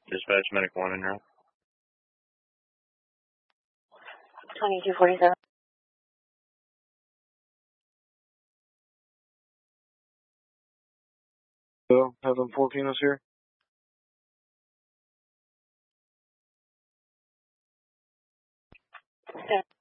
Dispatch medic 1 in route. 2247. So, have them 14 us here. Okay.